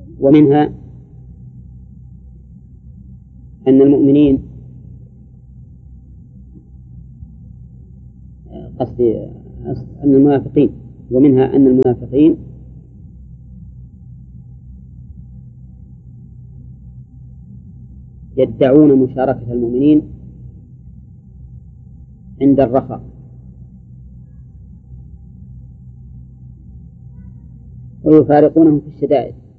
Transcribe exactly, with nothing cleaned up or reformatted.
ومنها أن المؤمنين قصدي أن المنافقين ومنها أن المنافقين يدعون مشاركة المؤمنين عند الرخاء ويفارقونهم في الشدائد.